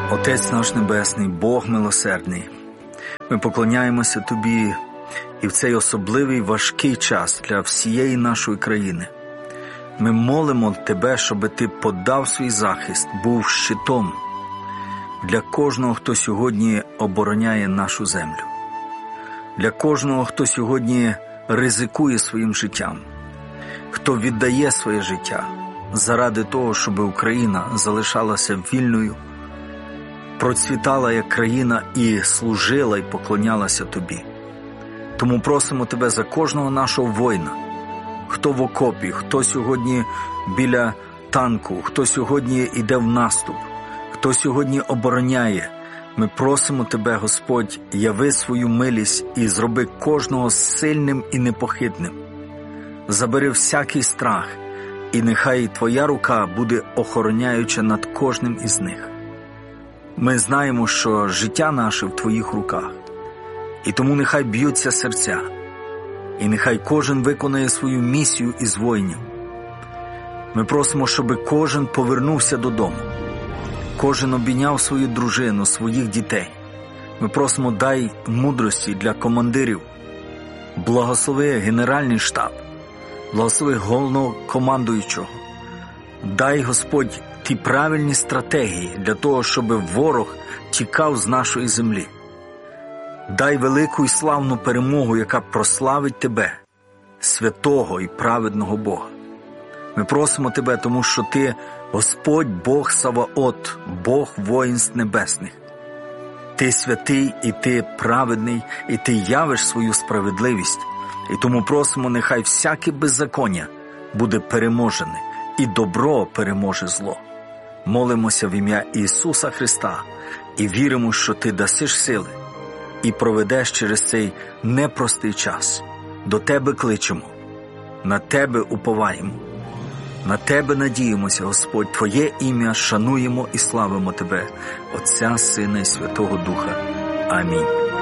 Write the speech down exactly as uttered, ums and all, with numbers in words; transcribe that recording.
Отець наш Небесний, Бог милосердний, ми поклоняємося Тобі і в цей особливий важкий час для всієї нашої країни. Ми молимо Тебе, щоб Ти подав свій захист, був щитом для кожного, хто сьогодні обороняє нашу землю, для кожного, хто сьогодні ризикує своїм життям, хто віддає своє життя заради того, щоб Україна залишалася вільною, процвітала як країна і служила і поклонялася Тобі. Тому просимо Тебе за кожного нашого воїна, хто в окопі, хто сьогодні біля танку, хто сьогодні йде в наступ, хто сьогодні обороняє. Ми просимо Тебе, Господь, яви свою милість і зроби кожного сильним і непохитним. Забери всякий страх, і нехай Твоя рука буде охороняюча над кожним із них. Ми знаємо, що життя наше в Твоїх руках, і тому нехай б'ються серця, і нехай кожен виконає свою місію із воїнів. Ми просимо, щоб кожен повернувся додому, кожен обійняв свою дружину, своїх дітей. Ми просимо, дай мудрості для командирів, благослови Генеральний штаб, благослови головного командуючого. Дай, Господь, ті правильні стратегії для того, щоб ворог тікав з нашої землі. Дай велику і славну перемогу, яка прославить Тебе, святого і праведного Бога. Ми просимо Тебе, тому що Ти, Господь Бог Саваот, Бог воїнств небесних. Ти святий і Ти праведний, і Ти явиш свою справедливість. І тому просимо, нехай всяке беззаконня буде переможене, і добро переможе зло. Молимося в ім'я Ісуса Христа і віримо, що Ти дасиш сили і проведеш через цей непростий час. До Тебе кличемо, на Тебе уповаємо, на Тебе надіємося, Господь. Твоє ім'я шануємо і славимо Тебе, Отця, Сина і Святого Духа. Амінь.